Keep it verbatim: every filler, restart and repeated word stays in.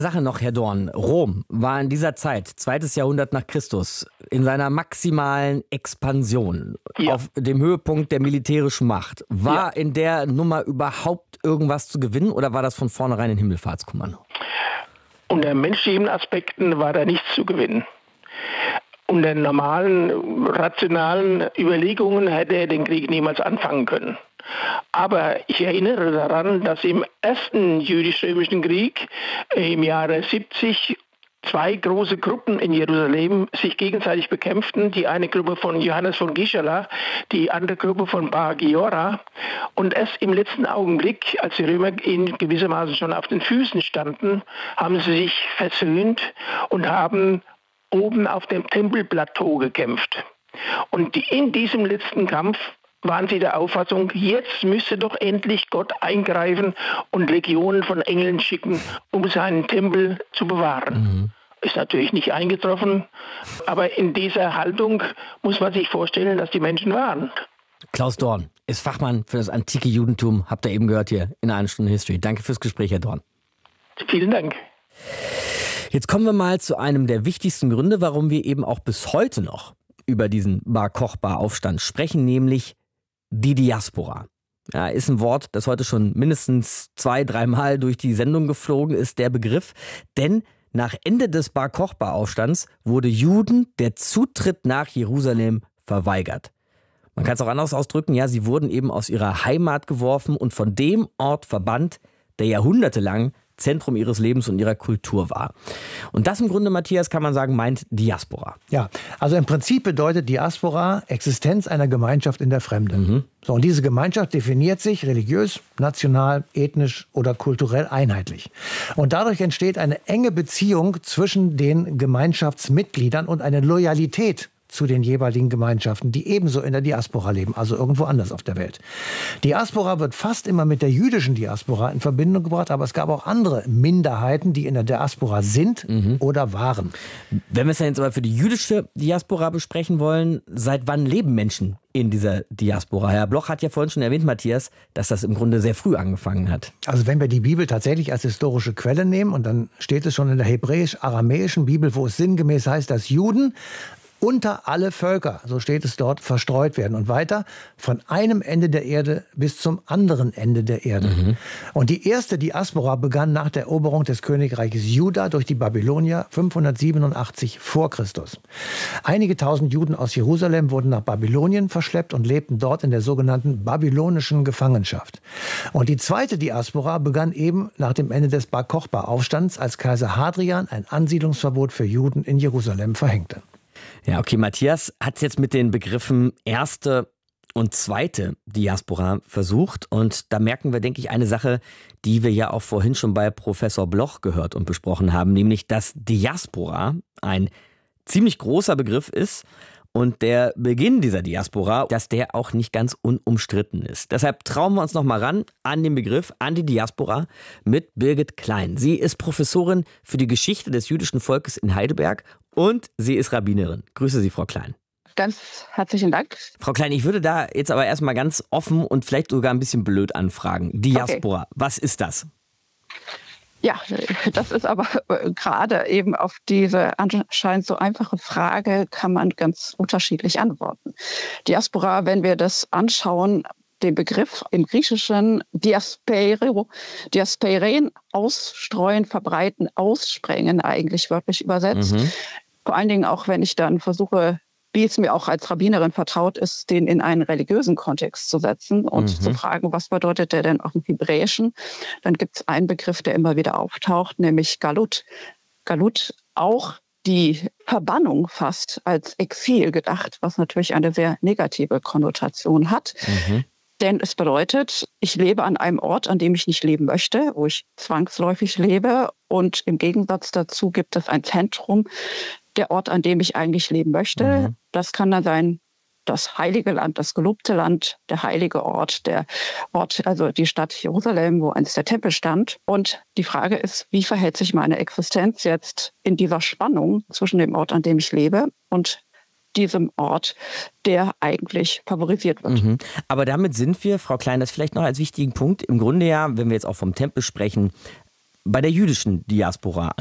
Sache noch, Herr Dorn. Rom war in dieser Zeit, zweites Jahrhundert nach Christus, in seiner maximalen Expansion, ja. auf dem Höhepunkt der militärischen Macht. War ja. in der Nummer überhaupt irgendwas zu gewinnen oder war das von vornherein ein Himmelfahrtskommando? Unter menschlichen Aspekten war da nichts zu gewinnen. Unter normalen, rationalen Überlegungen hätte er den Krieg niemals anfangen können. Aber ich erinnere daran, dass im ersten jüdisch-römischen Krieg im Jahre siebzig zwei große Gruppen in Jerusalem sich gegenseitig bekämpften. Die eine Gruppe von Johannes von Gischala, die andere Gruppe von Bar Giora. Und erst im letzten Augenblick, als die Römer ihnen gewissermaßen schon auf den Füßen standen, haben sie sich versöhnt und haben oben auf dem Tempelplateau gekämpft. Und in diesem letzten Kampf waren sie der Auffassung, jetzt müsse doch endlich Gott eingreifen und Legionen von Engeln schicken, um seinen Tempel zu bewahren. Mhm. Ist natürlich nicht eingetroffen, aber in dieser Haltung muss man sich vorstellen, dass die Menschen waren. Klaus Dorn ist Fachmann für das antike Judentum, habt ihr eben gehört hier in einer Stunde History. Danke fürs Gespräch, Herr Dorn. Vielen Dank. Jetzt kommen wir mal zu einem der wichtigsten Gründe, warum wir eben auch bis heute noch über diesen Bar-Kochba-Aufstand sprechen, nämlich die Diaspora. Ja, ist ein Wort, das heute schon mindestens zwei, dreimal durch die Sendung geflogen ist, der Begriff. Denn nach Ende des Bar-Kochba-Aufstands wurde Juden der Zutritt nach Jerusalem verweigert. Man kann es auch anders ausdrücken, ja, sie wurden eben aus ihrer Heimat geworfen und von dem Ort verbannt, der jahrhundertelang Zentrum ihres Lebens und ihrer Kultur war. Und das im Grunde, Matthias, kann man sagen, meint Diaspora. Ja, also im Prinzip bedeutet Diaspora Existenz einer Gemeinschaft in der Fremde. Mhm. So, und diese Gemeinschaft definiert sich religiös, national, ethnisch oder kulturell einheitlich. Und dadurch entsteht eine enge Beziehung zwischen den Gemeinschaftsmitgliedern und eine Loyalität zu den jeweiligen Gemeinschaften, die ebenso in der Diaspora leben, also irgendwo anders auf der Welt. Diaspora wird fast immer mit der jüdischen Diaspora in Verbindung gebracht, aber es gab auch andere Minderheiten, die in der Diaspora sind mhm. oder waren. Wenn wir es jetzt aber für die jüdische Diaspora besprechen wollen, seit wann leben Menschen in dieser Diaspora? Herr Bloch hat ja vorhin schon erwähnt, Matthias, dass das im Grunde sehr früh angefangen hat. Also wenn wir die Bibel tatsächlich als historische Quelle nehmen, und dann steht es schon in der hebräisch-aramäischen Bibel, wo es sinngemäß heißt, dass Juden unter alle Völker, so steht es dort, verstreut werden. Und weiter von einem Ende der Erde bis zum anderen Ende der Erde. Mhm. Und die erste Diaspora begann nach der Eroberung des Königreiches Juda durch die Babylonier fünfhundertsiebenundachtzig vor Christus. Einige tausend Juden aus Jerusalem wurden nach Babylonien verschleppt und lebten dort in der sogenannten babylonischen Gefangenschaft. Und die zweite Diaspora begann eben nach dem Ende des Bar-Kochba-Aufstands, als Kaiser Hadrian ein Ansiedlungsverbot für Juden in Jerusalem verhängte. Ja, okay, Matthias hat es jetzt mit den Begriffen erste und zweite Diaspora versucht. Und da merken wir, denke ich, eine Sache, die wir ja auch vorhin schon bei Professor Bloch gehört und besprochen haben, nämlich, dass Diaspora ein ziemlich großer Begriff ist und der Beginn dieser Diaspora, dass der auch nicht ganz unumstritten ist. Deshalb trauen wir uns noch mal ran an den Begriff, an die Diaspora mit Birgit Klein. Sie ist Professorin für die Geschichte des jüdischen Volkes in Heidelberg und sie ist Rabbinerin. Grüße Sie, Frau Klein. Ganz herzlichen Dank. Frau Klein, ich würde da jetzt aber erstmal ganz offen und vielleicht sogar ein bisschen blöd anfragen. Diaspora, okay. Was ist das? Ja, das ist aber gerade eben auf diese anscheinend so einfache Frage kann man ganz unterschiedlich antworten. Diaspora, wenn wir das anschauen, den Begriff im Griechischen Diaspero, Diasperen, ausstreuen, verbreiten, aussprengen eigentlich wörtlich übersetzt. Mhm. Vor allen Dingen auch, wenn ich dann versuche, wie es mir auch als Rabbinerin vertraut ist, den in einen religiösen Kontext zu setzen und mhm. zu fragen, was bedeutet der denn auch im Hebräischen? Dann gibt es einen Begriff, der immer wieder auftaucht, nämlich Galut. Galut, auch die Verbannung fast als Exil gedacht, was natürlich eine sehr negative Konnotation hat. Mhm. Denn es bedeutet, ich lebe an einem Ort, an dem ich nicht leben möchte, wo ich zwangsläufig lebe. Und im Gegensatz dazu gibt es ein Zentrum, der Ort, an dem ich eigentlich leben möchte. Mhm. Das kann dann sein, das heilige Land, das gelobte Land, der heilige Ort, der Ort, also die Stadt Jerusalem, wo einst der Tempel stand. Und die Frage ist, wie verhält sich meine Existenz jetzt in dieser Spannung zwischen dem Ort, an dem ich lebe, und diesem Ort, der eigentlich favorisiert wird. Mhm. Aber damit sind wir, Frau Klein, das vielleicht noch als wichtigen Punkt, im Grunde ja, wenn wir jetzt auch vom Tempel sprechen, bei der jüdischen Diaspora